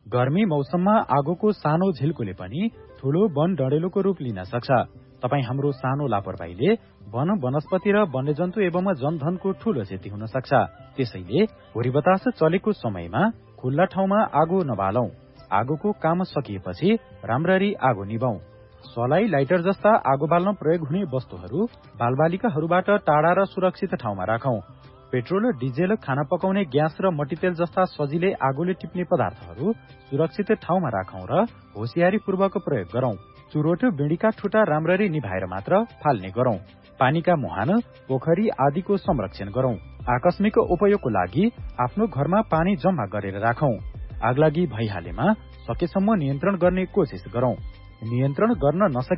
गर्मी मौसममा आगोको सानो झिल्कोले पनि ठूलो वन डढेलोको रूप लिन सक्छ। तपाई हाम्रो सानो लापरवाहीले वन वनस्पति र वन्यजन्तु एवं जनधनको ठूलो क्षति हुन सक्छ। त्यसैले हुरी बतास चलेको समयमा खुल्ला ठाउँमा आगो नबालौं। आगोको काम सकिएपछि राम्ररी आगो निभाऊ। सलाई, लाइटर जस्ता आगो बाल्न प्रयोग हुने वस्तुहरू बालबालिकाहरूबाट टाढा र सुरक्षित ठाउँमा राखौं। पेट्रोल, डिजेल, खाना पकाउने ग्यास र मट्टीतेल जस्ता सजिलै आगोले टिप्ने पदार्थहरू सुरक्षित ठाउँमा राखौं र होशियारीपूर्वक प्रयोग गरौं। चुरोट, बिँडीका ठुटा राम्ररी निभाएर मात्र फाल्ने गरौं। पानीका मुहान, पोखरी आदिको संरक्षण गरौं। आकस्मिक उपयोगको लागि आफ्नो घरमा पानी जम्मा गरेर राखौं। आगलागी भइहालेमा सकेसम्म नियन्त्रण गर्ने कोसिस गरौं। नियन्त्रण गर्न नसके